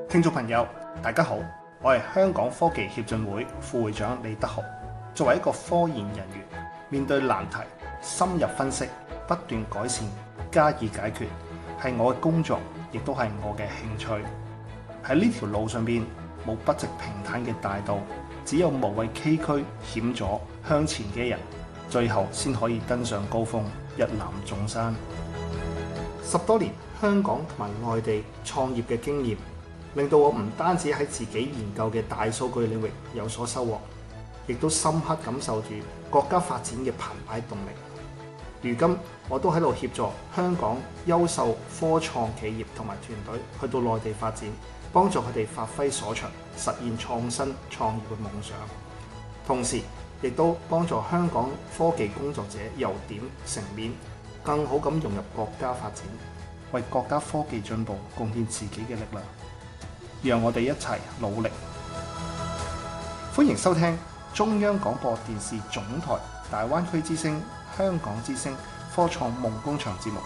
聽眾朋友，大家好，我係香港科技協進會副會長李德豪。作為一個科研人員，面對難題，深入分析，不斷改善，加以解決，係我嘅工作，亦都係我嘅興趣。喺呢條路上邊，冇不直平坦嘅大道，只有無畏崎嶇險阻向前嘅人，最後先可以登上高峰，一覽眾山。10多年香港同埋外地創業嘅經驗，令到我唔單止喺自己研究嘅大數據領域有所收穫，亦都深刻感受住國家發展嘅澎湃動力。如今我都喺度協助香港優秀科創企業同埋團隊去到內地發展，幫助佢哋發揮所長，實現創新創業嘅夢想。同時亦都幫助香港科技工作者由點成面，更好咁融入國家發展，為國家科技進步貢獻自己嘅力量。讓我哋一齊努力。歡迎收聽中央廣播電視總台大灣區之聲、香港之聲科創夢工場節目，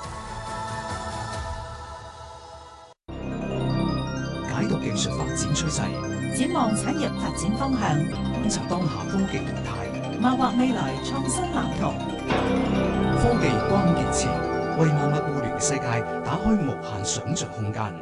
解讀技術發展趨勢， 展望產業發展方向， 觀察當下科技動態， 謀劃未來創新藍圖。 科技關鍵詞，為萬物互聯世界打開無限想像空間。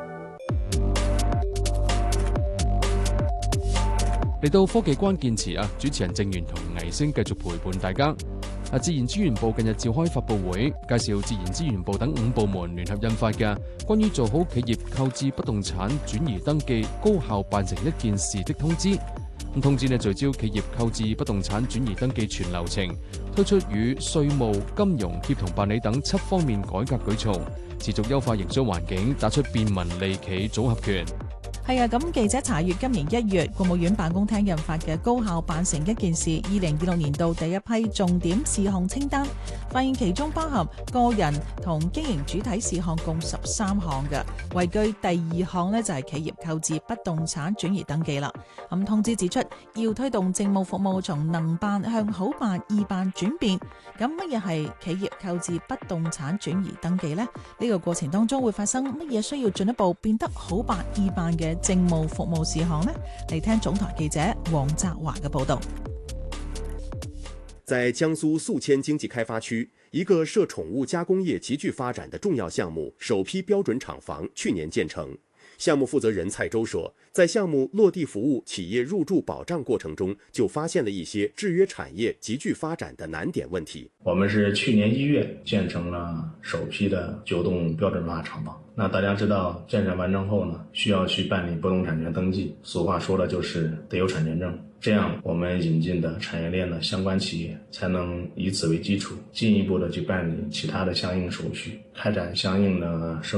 嚟到科技關鍵詞啊！主持人鄭源同倪星繼續陪伴大家。自然資源部近日召開發佈會，介紹自然資源部等5部門聯合印發嘅關於做好企業購置不動產轉移登記高效辦成一件事的通知。通知聚焦企業購置不動產轉移登記全流程，推出與稅務、金融協同辦理等7方面改革舉措，持續優化營商環境，打出便民利企組合拳。 係啊，咁記者查閱今年1月國務院辦公廳印發嘅高效辦成一件事2026年度第一批重點事項清單，發現其中包含個人同經營主體事項共13項嘅，位居第2項呢，就係企業購置不動產轉移登記啦。咁通知指出，要推動政務服務從能辦向好辦易辦轉變。咁乜嘢係企業購置不動產轉移登記呢？呢個過程當中會發生乜嘢需要進一步變得好辦易辦嘅政務服務事項呢？嚟聽總台記者黃澤華嘅報道。 在江蘇宿遷經濟開發區，一個涉寵物加工業急劇發展的重要項目首批標準廠房去年建成。項目負責人蔡周說，在項目落地服務企業入駐保障過程中，就發現了一些制約產業急劇發展的難點問題。 我們是去年1月建成了首批的9棟標準化廠房。那大家知道，建設完成後呢，需要去辦理不動產權登記，俗話說的就是得有產權證，這樣我們引進的產業鏈的相關企業才能以此為基礎，進一步的去辦理其他的相應手續，開展相應的